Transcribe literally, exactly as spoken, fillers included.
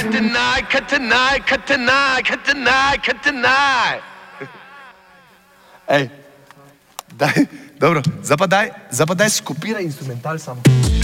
cut tonight, cut tonight, cut tonight, cut tonight, cut tonight. Ej, daj, dobro, zdaj pa daj, zdaj pa daj skupiraj instrumental sam.